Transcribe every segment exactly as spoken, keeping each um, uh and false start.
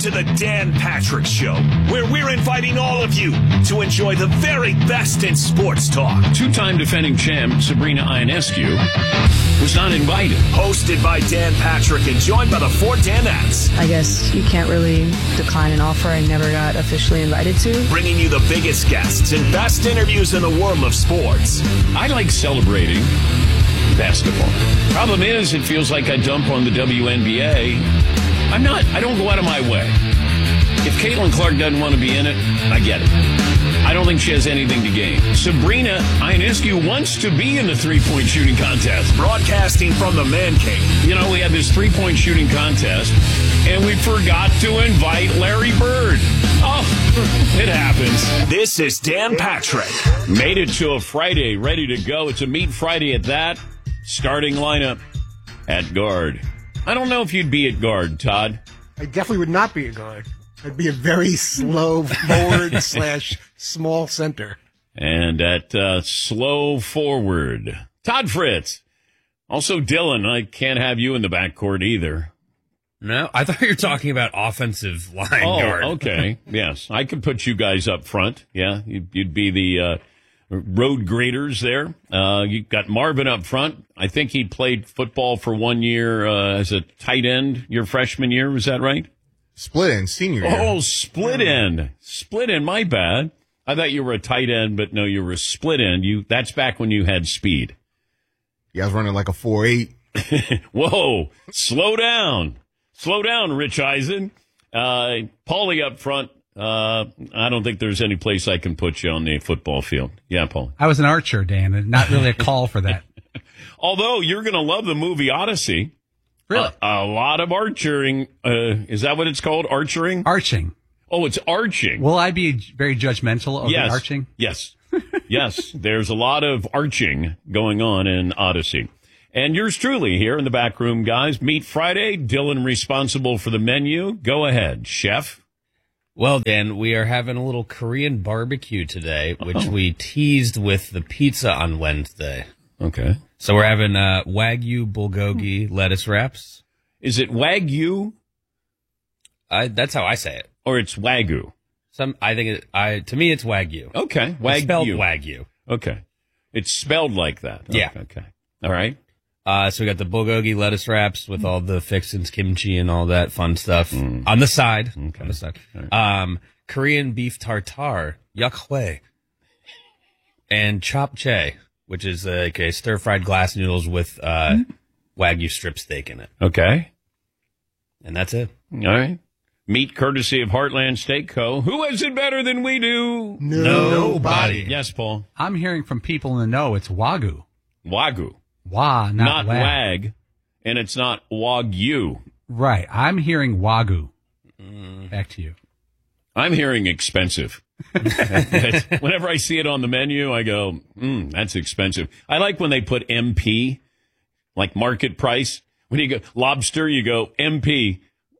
to the Dan Patrick Show, where we're inviting all of you to enjoy the very best in sports talk. Two-time defending champ Sabrina Ionescu was not invited. Hosted by Dan Patrick and joined by the four Danettes. I guess you can't really decline an offer I never got officially invited to. Bringing you the biggest guests and best interviews in the world of sports. I like celebrating basketball. Problem is, it feels like I dump on the W N B A. I'm not. I don't go out of my way. If Caitlin Clark doesn't want to be in it, I get it. I don't think she has anything to gain. Sabrina Ionescu wants to be in the three-point shooting contest. Broadcasting from the Man Cave. You know, we had this three-point shooting contest, and we forgot to invite Larry Bird. Oh, it happens. This is Dan Patrick. Made it to a Friday, ready to go. It's a Meat Friday at that. Starting lineup at guard. I don't know if you'd be at guard, Todd. I definitely would not be a guard. I'd be a very slow forward slash small center. And at uh, slow forward, Todd Fritz. Also, Dylan, I can't have you in the backcourt either. No, I thought you were talking about offensive line oh, guard. Okay. Yes, I could put you guys up front. Yeah, you'd, you'd be the uh, road graders there. Uh, you got Marvin up front. I think he played football for one year uh, as a tight end your freshman year. Was that right? Split end, senior year. Oh, split end. Split end, my bad. I thought you were a tight end, but no, you were a split end. You That's back when you had speed. Yeah, I was running like a four eight. Whoa, slow down. Slow down, Rich Eisen. Uh, Paulie up front. Uh, I don't think there's any place I can put you on the football field. Yeah, Paulie. I was an archer, Dan, and not really a call for that. Although you're going to love the movie Odyssey. Really? A, a lot of archering. Uh, is that what it's called? Archering? Arching. Oh, it's arching. Will I be very judgmental of yes. the arching? Yes. Yes. There's a lot of arching going on in Odyssey. And yours truly here in the back room, guys. Meat Friday. Dylan responsible for the menu. Go ahead, chef. Well, Dan, we are having a little Korean barbecue today, which oh. we teased with the pizza on Wednesday. Okay. So we're having uh, Wagyu bulgogi lettuce wraps. Is it Wagyu? I, that's how I say it. Or it's Wagyu? Some, I think it, I, to me it's Wagyu. Okay. Wagyu. It's spelled Wagyu. Okay. It's spelled like that. Okay. Yeah. Okay. All right. Uh, so we got the bulgogi lettuce wraps with all the fixins, kimchi, and all that fun stuff mm. on the side. Okay. On the side. Right. Um, Korean beef tartare, yakhwae, and chapchae, which is uh, like a stir-fried glass noodles with uh, mm. Wagyu strip steak in it. Okay. And that's it. All right. Meat courtesy of Heartland Steak Co. Who has it better than we do? No. Nobody. Yes, Paul. I'm hearing from people in the know it's Wagyu. Wagyu. Wa, not, not wag. wag. And it's not Wagyu. Right. I'm hearing Wagyu. Mm. Back to you. I'm hearing expensive. Whenever I see it on the menu, I go, mm, that's expensive. I like when they put M P, like market price. When you go lobster, you go M P.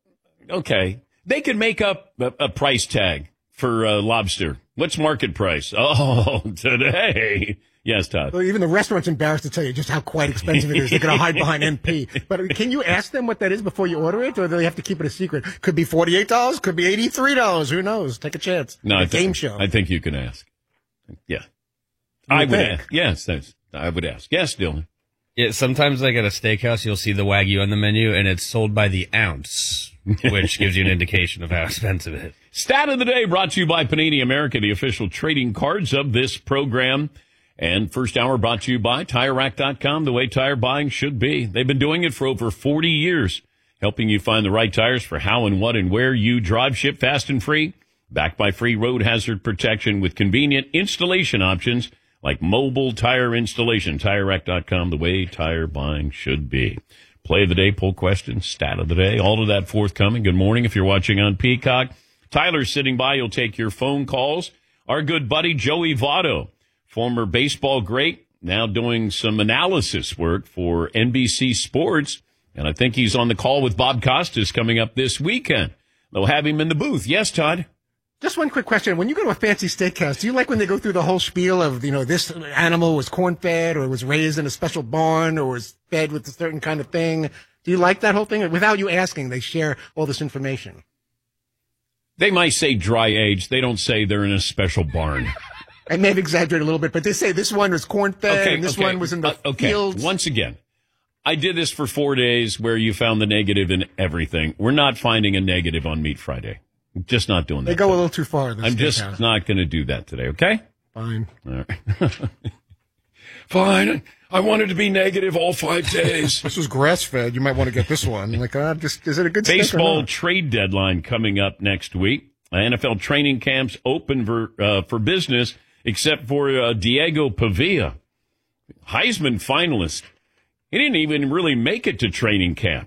Okay. They could make up a, a price tag for uh, lobster. What's market price? Oh, today. Yes, Todd. Well, even the restaurant's embarrassed to tell you just how quite expensive it is. They're going to hide behind M P. But can you ask them what that is before you order it, or do they have to keep it a secret? Could be forty-eight dollars, could be eighty-three dollars. Who knows? Take a chance. No, like I a think, game show. I think you can ask. Yeah. You I would think? ask. Yes, that's, I would ask. Yes, Dylan. Yeah, sometimes like at a steakhouse, you'll see the Wagyu on the menu, and it's sold by the ounce, which gives you an indication of how expensive it is. Stat of the day brought to you by Panini America, the official trading cards of this program. And first hour brought to you by Tire Rack dot com, the way tire buying should be. They've been doing it for over forty years, helping you find the right tires for how and what and where you drive. Ship fast and free, backed by free road hazard protection with convenient installation options like mobile tire installation. Tire Rack dot com, the way tire buying should be. Play of the day, poll question, stat of the day, all of that forthcoming. Good morning if you're watching on Peacock. Tyler's sitting by. You'll take your phone calls. Our good buddy Joey Votto, former baseball great, now doing some analysis work for N B C Sports. And I think he's on the call with Bob Costas coming up this weekend. They'll have him in the booth. Yes, Todd? Just one quick question. When you go to a fancy steakhouse, do you like when they go through the whole spiel of, you know, this animal was corn-fed or was raised in a special barn or was fed with a certain kind of thing? Do you like that whole thing? Without you asking, they share all this information. They might say dry aged. They don't say they're in a special barn. I may have exaggerated a little bit, but they say this one was corn-fed Okay, and this okay. one was in the Uh, okay. fields. Once again, I did this for four days where you found the negative in everything. We're not finding a negative on Meat Friday. Just not doing that. They go a today. little too far. in this I'm just steakhouse. not going to do that today, okay? Fine. All right. Fine. I wanted to be negative all five days. This was grass-fed. You might want to get this one. Like, uh, just, is it a good steak or Baseball not? trade deadline coming up next week. Uh, N F L training camps open for, uh, for business, except for uh, Diego Pavia, Heisman finalist. He didn't even really make it to training camp.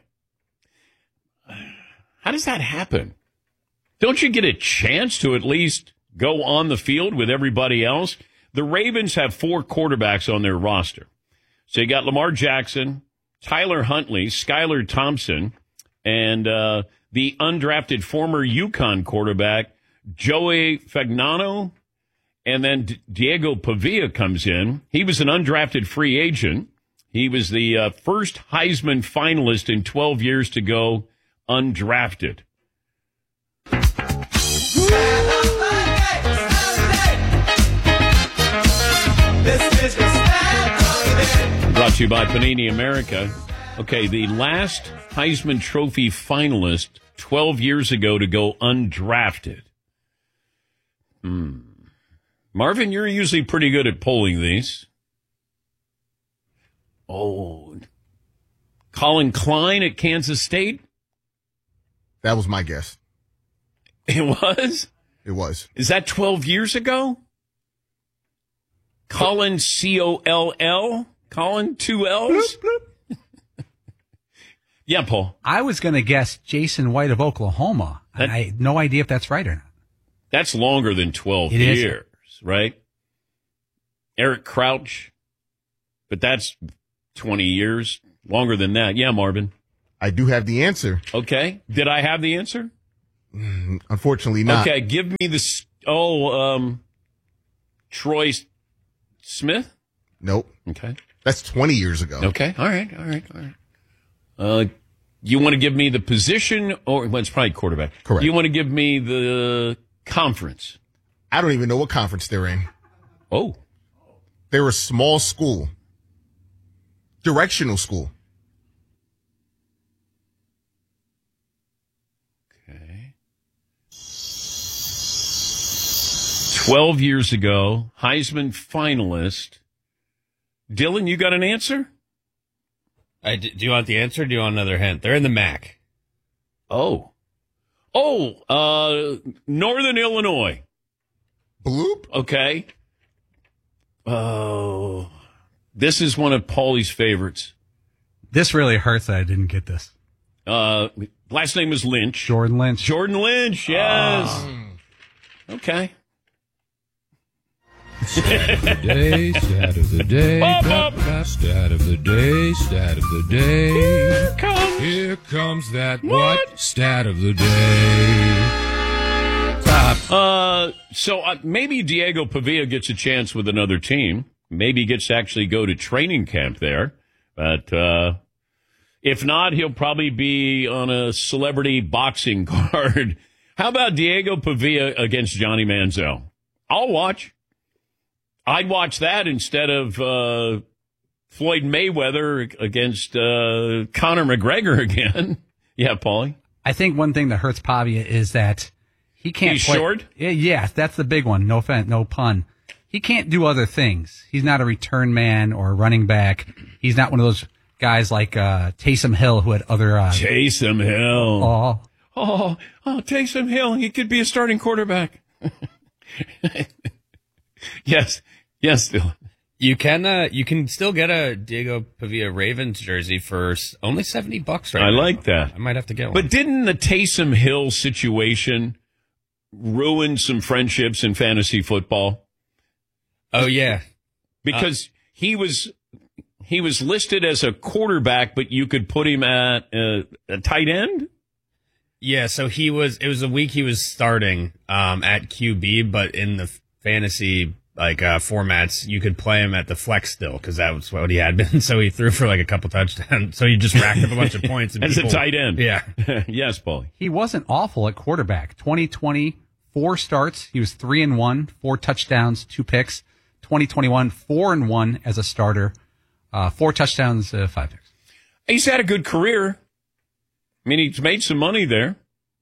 How does that happen? Don't you get a chance to at least go on the field with everybody else? The Ravens have four quarterbacks on their roster. So you got Lamar Jackson, Tyler Huntley, Skylar Thompson, and uh, the undrafted former UConn quarterback, Joey Fagnano. And then D- Diego Pavia comes in. He was an undrafted free agent. He was the uh, first Heisman finalist in twelve years to go undrafted. Brought to you by Panini America. Okay, the last Heisman Trophy finalist twelve years ago to go undrafted. Hmm. Marvin, you're usually pretty good at polling these. Oh, Colin Klein at Kansas State? That was my guess. It was? It was. Is that twelve years ago? Colin, C O L L? Colin, two L's? Yeah, Paul. I was going to guess Jason White of Oklahoma. That- I had no idea if that's right or not. That's longer than twelve It is. years, right? Eric Crouch, but that's twenty years. Longer than that. Yeah, Marvin. I do have the answer. Okay. Did I have the answer? Unfortunately not. Okay, give me the... s- Oh, um, Troy S- Smith? Nope. Okay. That's twenty years ago. Okay. All right. All right. All right. Uh, you want to give me the position, or well, it's probably quarterback. Correct. You want to give me the conference? I don't even know what conference they're in. Oh, They're a small school. Directional school. okay. Twelve years ago, Heisman finalist. Dylan, you got an answer? I, do you want the answer? Or do you want another hint? They're in the M A C. Oh, oh, uh, Northern Illinois. Bloop. Okay. Oh, this is one of Paulie's favorites. This really hurts that I didn't get this. Uh, last name is Lynch. Jordan Lynch. Jordan Lynch, yes. Okay. Day, stat of the day, Up, blah, up. blah, stat of the day, stat of the day. Here comes. Here comes that what? Stat of the day. Top. Uh, so uh, maybe Diego Pavia gets a chance with another team. Maybe gets to actually go to training camp there. But uh, if not, he'll probably be on a celebrity boxing card. How about Diego Pavia against Johnny Manziel? I'll watch. I'd watch that instead of uh, Floyd Mayweather against uh, Conor McGregor again. Yeah, Paulie? I think one thing that hurts Pavia is that he can't He's play. short? Yeah, yeah, that's the big one. No offense, no pun. He can't do other things. He's not a return man or a running back. He's not one of those guys like uh, Taysom Hill who had other. Uh, Taysom Hill. oh, Oh, oh, Taysom Hill. He could be a starting quarterback. yes. Yes, Dylan. You can uh, you can still get a Diego Pavia Ravens jersey for s- only seventy bucks right I now. like that. I might have to get one. But didn't the Taysom Hill situation ruin some friendships in fantasy football? Oh yeah, Because he was he was listed as a quarterback, but you could put him at a, a tight end? yeah. So he was. It was a week he was starting um, at Q B, but in the fantasy like uh, formats, you could play him at the flex still because that was what he had been. So he threw for like a couple touchdowns. So he just racked up a bunch of points. And As people, a tight end. Yeah. Yes, Paulie. He wasn't awful at quarterback. twenty twenty, four starts. He was three and one, four touchdowns, two picks. twenty twenty-one, four and one as a starter, uh, four touchdowns, uh, five picks. He's had a good career. I mean, he's made some money there.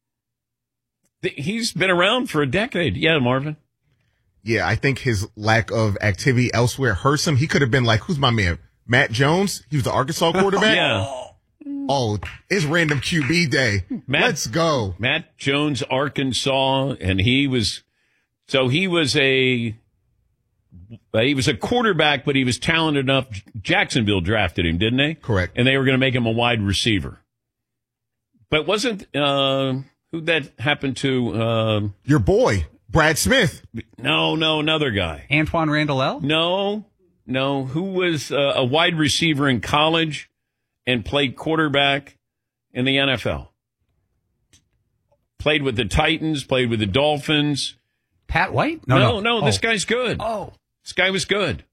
He's been around for a decade. Yeah, Marvin. Yeah, I think his lack of activity elsewhere hurts him. He could have been like, who's my man? Matt Jones? He was the Arkansas quarterback? Yeah. Oh, it's random Q B day. Matt, Let's go. Matt Jones, Arkansas, and he was, so he was a, he was a quarterback, but he was talented enough. Jacksonville drafted him, didn't they? Correct. And they were going to make him a wide receiver. But wasn't, uh, who'd that happen to? Uh, Your boy, Brad Smith. No, no, another guy. Antoine Randall? No, no. Who was uh, a wide receiver in college and played quarterback in the N F L? Played with the Titans, played with the Dolphins. Pat White? No, no, no. no oh. This guy's good. Oh. This guy was good.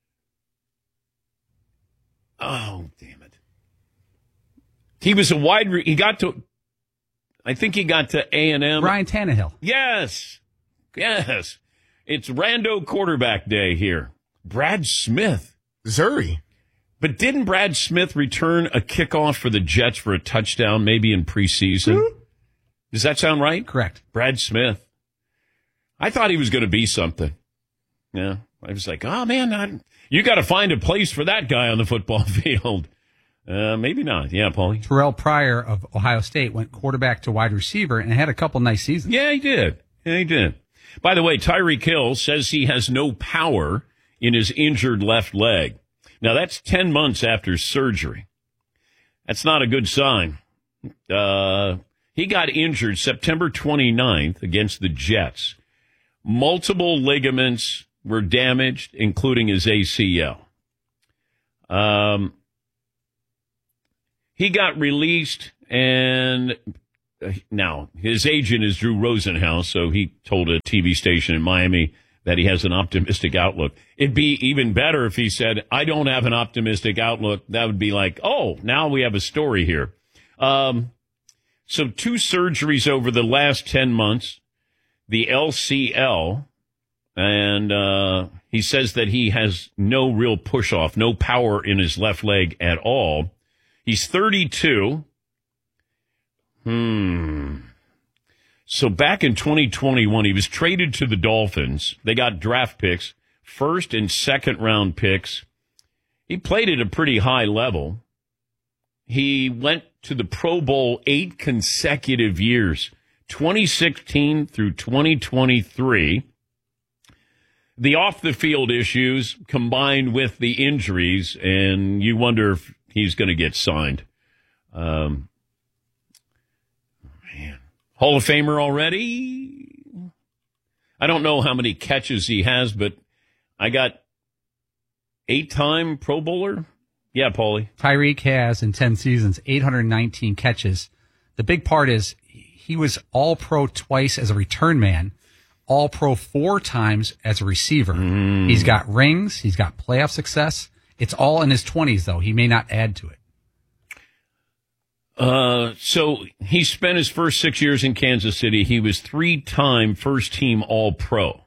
Oh, damn it. He was a wide, re- he got to, I think he got to A and M. Ryan Tannehill. Yes. Yes. It's Rando quarterback day here. Brad Smith. Zuri. But didn't Brad Smith return a kickoff for the Jets for a touchdown maybe in preseason? Mm-hmm. Does that sound right? Correct. Brad Smith. I thought he was going to be something. Yeah. I was like, oh, man, I, you got to find a place for that guy on the football field. Uh, maybe not. Yeah, Paulie. Terrell Pryor of Ohio State went quarterback to wide receiver and had a couple nice seasons. Yeah, he did. Yeah, he did. By the way, Tyreek Hill says he has no power in his injured left leg. Now, that's ten months after surgery. That's not a good sign. Uh, he got injured September twenty-ninth against the Jets. Multiple ligaments were damaged, including his A C L. Um, he got released, and uh, now his agent is Drew Rosenhaus, so he told a T V station in Miami that he has an optimistic outlook. It'd be even better if he said, I don't have an optimistic outlook. That would be like, oh, now we have a story here. Um, so two surgeries over the last ten months, the L C L, and uh, he says that he has no real push-off, no power in his left leg at all. He's thirty-two. Hmm. So back in twenty twenty-one, he was traded to the Dolphins. They got draft picks, first and second round picks. He played at a pretty high level. He went to the Pro Bowl eight consecutive years, twenty sixteen through twenty twenty-three. The off-the-field issues combined with the injuries, and you wonder if he's going to get signed. Um, man. Hall of Famer already? I don't know how many catches he has, but I got eight-time Pro Bowler. Yeah, Paulie. Tyreek has, in ten seasons, eight hundred nineteen catches. The big part is he was all-pro twice as a return man, all-pro four times as a receiver. Mm. He's got rings. He's got playoff success. It's all in his twenties, though. He may not add to it. Uh, so he spent his first six years in Kansas City. He was three-time first-team All-Pro.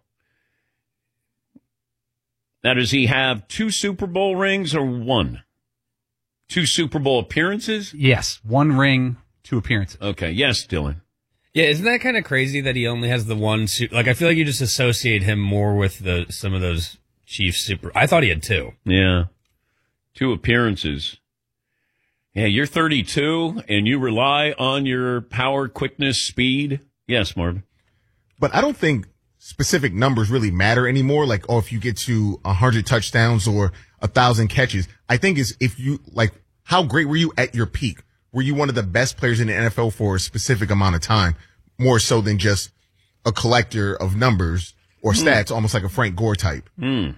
Now, does he have two Super Bowl rings or one? Two Super Bowl appearances? Yes, one ring, two appearances. Okay, yes, Dylan. Yeah, isn't that kind of crazy that he only has the one suit? Like, I feel like you just associate him more with the some of those Chiefs Super. I thought he had two. Yeah, two appearances. Yeah, you're thirty-two, and you rely on your power, quickness, speed. Yes, Marvin. But I don't think specific numbers really matter anymore. Like, oh, if you get to one hundred touchdowns or one thousand catches, I think is if you, like, how great were you at your peak? Were you one of the best players in the N F L for a specific amount of time, more so than just a collector of numbers or stats, mm. almost like a Frank Gore type? Mm.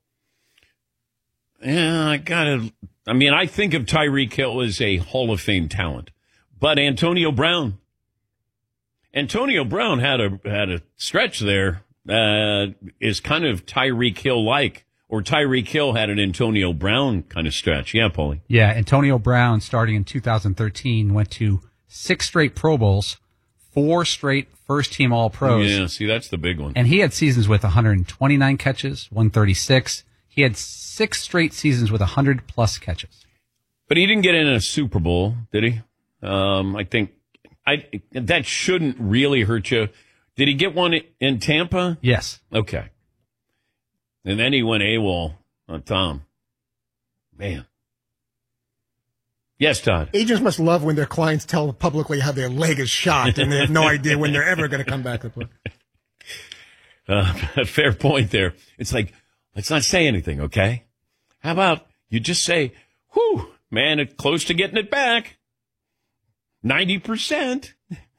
Yeah, I gotta, I mean, I think of Tyreek Hill as a Hall of Fame talent, but Antonio Brown, Antonio Brown had a, had a stretch there uh, is kind of Tyreek Hill-like, or Tyreek Hill had an Antonio Brown kind of stretch. Yeah, Paulie. Yeah, Antonio Brown, starting in two thousand thirteen, went to six straight Pro Bowls, four straight first-team All-Pros. Yeah, see, that's the big one. And he had seasons with one hundred twenty-nine catches, one thirty-six. He had six straight seasons with one hundred plus catches. But he didn't get in a Super Bowl, did he? Um, I think I that shouldn't really hurt you. Did he get one in Tampa? Yes. Okay. And then he went AWOL on Tom. Man. Yes, Todd. Agents must love when their clients tell publicly how their leg is shot and they have no idea when they're ever going to come back to play. Uh, fair point there. It's like, let's not say anything, okay? How about you just say, whew, man, it's close to getting it back. ninety percent.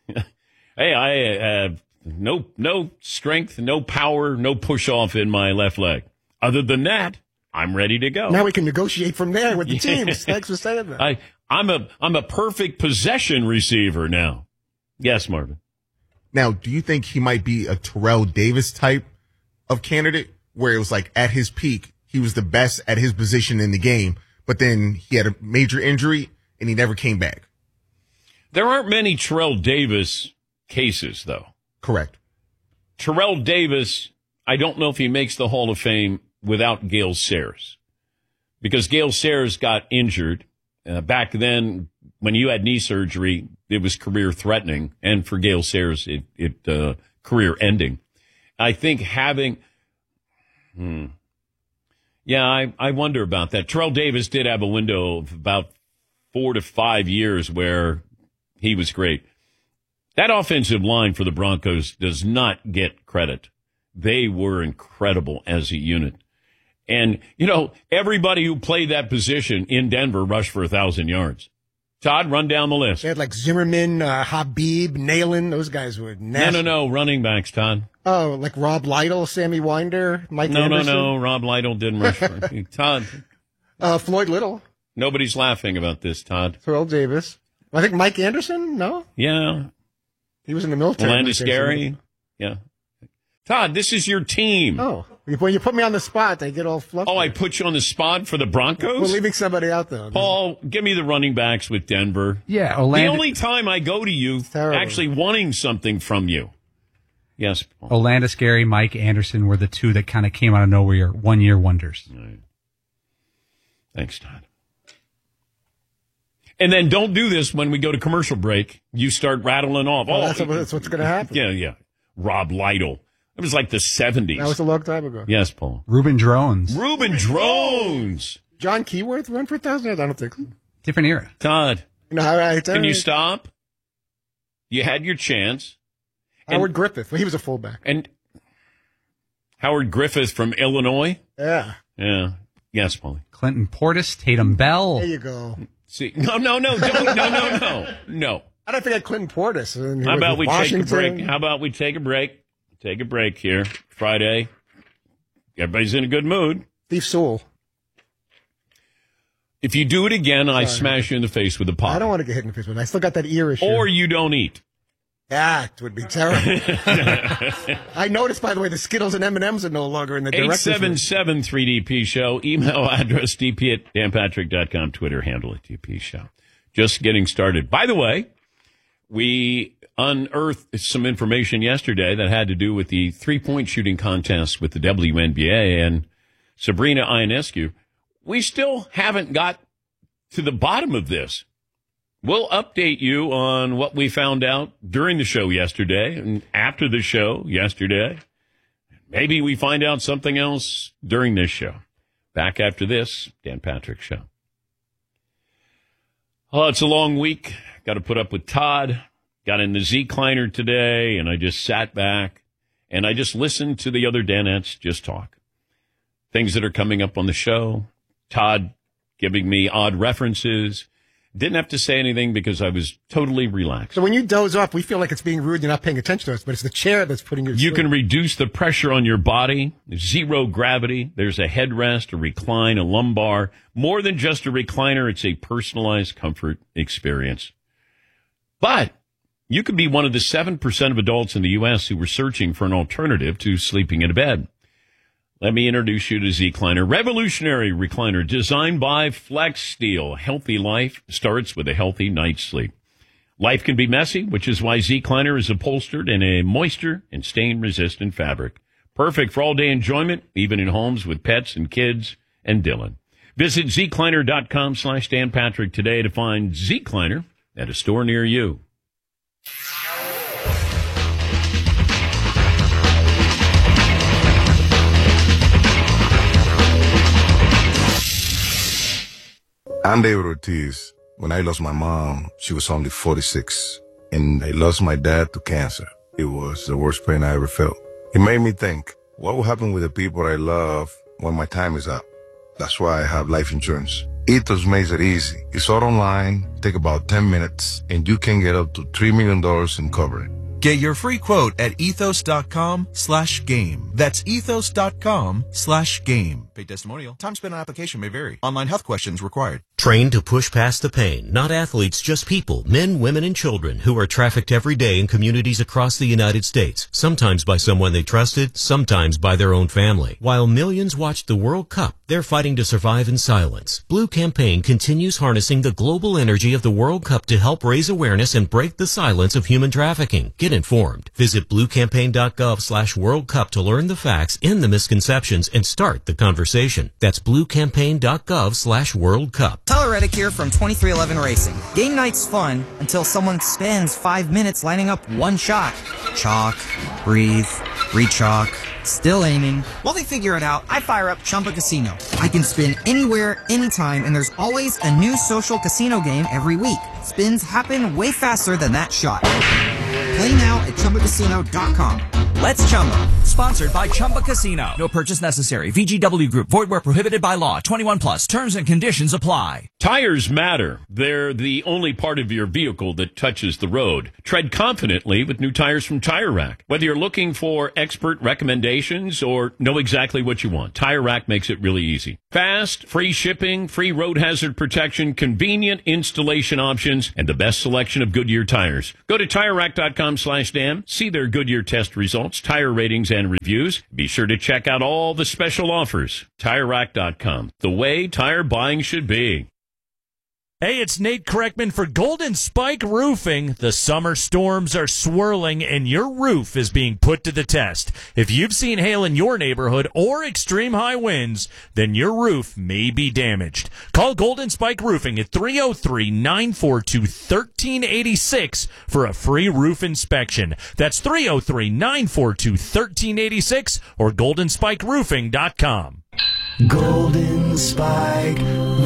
Hey, I uh, no no strength, no power, no push off in my left leg. Other than that, I'm ready to go. Now we can negotiate from there with the teams. Thanks for saying that. I I'm a I'm a perfect possession receiver now. Yes, Marvin. Now, do you think he might be a Terrell Davis type of candidate, where it was like at his peak, he was the best at his position in the game, but then he had a major injury and he never came back? There aren't many Terrell Davis cases, though. Correct. Terrell Davis, I don't know if he makes the Hall of Fame without Gale Sayers, because Gale Sayers got injured. Uh, back then, when you had knee surgery, it was career-threatening, and for Gale Sayers, it, it uh, career-ending. I think having... Hmm, yeah, I, I wonder about that. Terrell Davis did have a window of about four to five years where he was great. That offensive line for the Broncos does not get credit. They were incredible as a unit. And, you know, everybody who played that position in Denver rushed for a thousand yards. Todd, run down the list. They had like Zimmerman, uh, Habib, Nalen. Those guys were nasty. No, no, no. Running backs, Todd. Oh, like Rob Lytle, Sammy Winder, Mike No, Anderson. no, no. Rob Lytle didn't rush for Todd. Uh, Floyd Little. Nobody's laughing about this, Todd. Terrell Davis. I think Mike Anderson, no? Yeah. He was in the military. Landis Gary. Yeah. Todd, this is your team. Oh, when you put me on the spot, they get all fluffy. Oh, I put you on the spot for the Broncos? We're leaving somebody out there. Paul, give me the running backs with Denver. Yeah, Orlando. The only time I go to you Terrible. actually wanting something from you. Yes, Paul. Orlando Scary, Mike Anderson were the two that kind of came out of nowhere, one-year wonders. Right. Thanks, Todd. And then don't do this when we go to commercial break. You start rattling off. Well, oh, that's, that's what's going to happen. Yeah, yeah. Rob Lytle. It was like the seventies. That was a long time ago. Yes, Paul. Reuben Drones. Reuben Drones. John Keyworth run for a thousand yards? I don't think so. Different era. Todd, You know, all right, can you stop? You had your chance. Howard And- Griffith. Well, he was a fullback. And Howard Griffith from Illinois. Yeah. Yeah. Yes, Paul. Clinton Portis, Tatum Bell. There you go. See, no, no, no, don't, no, no, no, no. I don't think I had Clinton Portis. And he How was about with we Washington. take a break? How about we take a break? Take a break here. Friday. Everybody's in a good mood. Steve Sewell. If you do it again, I smash you in the face with a pot. I don't want to get hit in the face with it. I still got that ear issue. Or you don't eat. That would be terrible. I noticed, by the way, the Skittles and M and M's are no longer in the eight director's seven room. seven three D P show. Email address D P at Dan Patrick dot com. Twitter handle at D P show. Just getting started. By the way, we unearthed some information yesterday that had to do with the three-point shooting contest with the W N B A and Sabrina Ionescu. We still haven't got to the bottom of this. We'll update you on what we found out during the show yesterday and after the show yesterday. Maybe we find out something else during this show. Back after this, Dan Patrick Show. Oh, it's a long week. Got to put up with Todd. Got in the Z-Kleiner today, and I just sat back, and I just listened to the other Danettes just talk. Things that are coming up on the show. Todd giving me odd references. Didn't have to say anything because I was totally relaxed. So when you doze off, we feel like it's being rude. You're not paying attention to us, but it's the chair that's putting you to You sleep. can reduce the pressure on your body. Zero gravity. There's a headrest, a recline, a lumbar. More than just a recliner, it's a personalized comfort experience. But You could be one of the seven percent of adults in the U S who were searching for an alternative to sleeping in a bed. Let me introduce you to Zecliner, revolutionary recliner designed by Flex Steel. Healthy life starts with a healthy night's sleep. Life can be messy, which is why Zecliner is upholstered in a moisture and stain-resistant fabric. Perfect for all-day enjoyment, even in homes with pets and kids and Dylan. Visit Zecliner.com slash Dan Patrick today to find Zecliner at a store near you. I'm David Ortiz. When I lost my mom, she was only forty-six, and I lost my dad to cancer. It was the worst pain I ever felt. It made me think, what will happen with the people I love when my time is up? That's why I have life insurance. Ethos makes it easy. It's all online, take about ten minutes, and you can get up to three million dollars in coverage. Get your free quote at ethos.com slash game. That's ethos.com slash game. Paid testimonial. Time spent on application may vary. Online health questions required. Trained to push past the pain. Not athletes, just people, men, women, and children who are trafficked every day in communities across the United States. Sometimes by someone they trusted, sometimes by their own family. While millions watch the World Cup, they're fighting to survive in silence. Blue Campaign continues harnessing the global energy of the World Cup to help raise awareness and break the silence of human trafficking. Get informed. Visit bluecampaign.gov slash World Cup to learn the facts, end the misconceptions, and start the conversation. That's bluecampaign.gov slash World Cup. Tyler Reddick here from twenty-three eleven Racing. Game night's fun until someone spends five minutes lining up one shot. Chalk, breathe, re-chalk, still aiming. While they figure it out, I fire up Chumba Casino. I can spin anywhere, anytime, and there's always a new social casino game every week. Spins happen way faster than that shot. Play now at Chumba Casino dot com. Let's Chumba. Sponsored by Chumba Casino. No purchase necessary. V G W Group. Void where prohibited by law. twenty-one plus. Terms and conditions apply. Tires matter. They're the only part of your vehicle that touches the road. Tread confidently with new tires from Tire Rack. Whether you're looking for expert recommendations or know exactly what you want, Tire Rack makes it really easy. Fast, free shipping, free road hazard protection, convenient installation options, and the best selection of Goodyear tires. Go to Tire Rack dot com slash Dan. See their Goodyear test results, tire ratings, and reviews. Be sure to check out all the special offers. Tire Rack dot com. The way tire buying should be. Hey, it's Nate Kreckman for Golden Spike Roofing. The summer storms are swirling and your roof is being put to the test. If you've seen hail in your neighborhood or extreme high winds, then your roof may be damaged. Call Golden Spike Roofing at three oh three, nine four two, one three eight six for a free roof inspection. That's three oh three, nine four two, one three eight six or golden spike roofing dot com. Golden Spike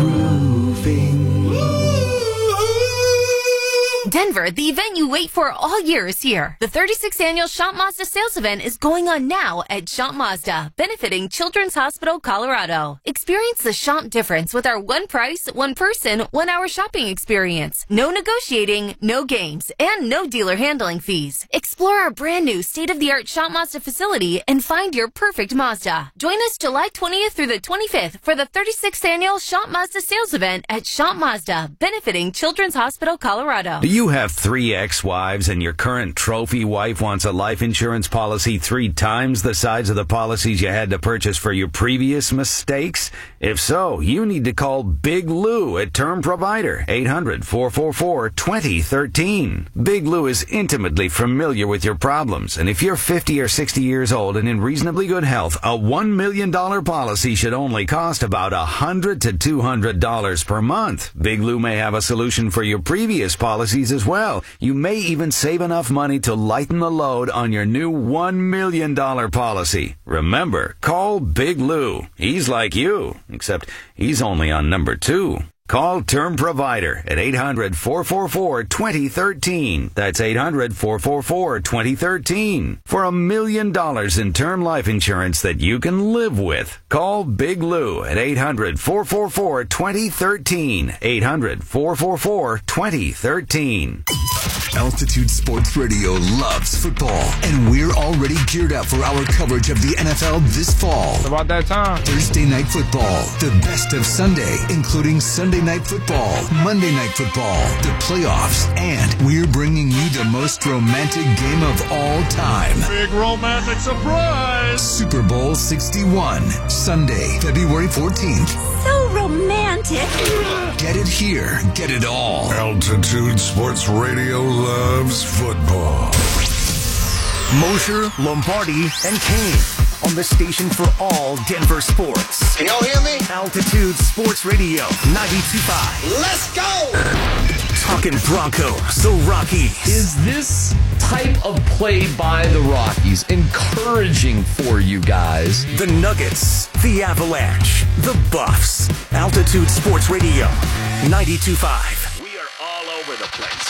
Roofing. Denver, the event you wait for all year is here. The thirty-sixth Annual Shop Mazda Sales Event is going on now at Shop Mazda, benefiting Children's Hospital, Colorado. Experience the shop difference with our one price, one person, one hour shopping experience. No negotiating, no games, and no dealer handling fees. Explore our brand new state-of-the-art Shop Mazda facility and find your perfect Mazda. Join us July twentieth through the twenty-fifth for the thirty-sixth Annual Shop Mazda Sales Event at Shop Mazda, benefiting Children's Hospital, Colorado. Do you have three ex-wives and your current trophy wife wants a life insurance policy three times the size of the policies you had to purchase for your previous mistakes? If so, you need to call Big Lou at Term Provider, eight hundred, four four four, two oh one three. Big Lou is intimately familiar with your problems, and if you're fifty or sixty years old and in reasonably good health, a one million dollars policy should only cost about one hundred to two hundred dollars per month. Big Lou may have a solution for your previous policies as well. You may even save enough money to lighten the load on your new one million dollars policy. Remember, call Big Lou. He's like you, except he's only on number two. Call Term Provider at eight hundred, four four four, two oh one three. That's eight hundred, four four four, two oh one three. For a million dollars in term life insurance that you can live with. Call Big Lou at eight hundred, four four four, two oh one three. eight hundred, four four four, two oh one three. Altitude Sports Radio loves football, and we're already geared up for our coverage of the N F L this fall. It's about that time. Thursday Night Football, the best of Sunday, including Sunday Night Football, Monday Night Football, the playoffs, and we're bringing you the most romantic game of all time. Big romantic surprise! Super Bowl sixty-one, Sunday, February fourteenth. So romantic. Get it here, get it all. Altitude Sports Radio loves football. Mosher, Lombardi, and Kane on the station for all Denver sports. Can y'all hear me? Altitude Sports Radio ninety-two point five. Let's go! Talking Broncos, the Rockies. Is this type of play by the Rockies encouraging for you guys? The Nuggets, the Avalanche, the Buffs. Altitude Sports Radio ninety-two point five. We are all over the place.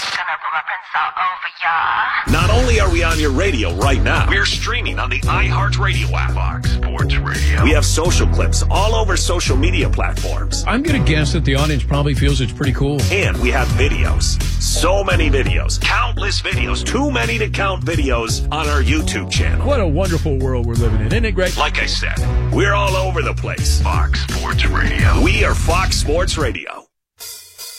Not only are we on your radio right now, we're streaming on the iHeartRadio app. Fox Sports Radio. We have social clips all over social media platforms. I'm going to guess that the audience probably feels it's pretty cool. And we have videos. So many videos. Countless videos. Too many to count videos on our YouTube channel. What a wonderful world we're living in. Isn't it great? Like I said, we're all over the place. Fox Sports Radio. We are Fox Sports Radio.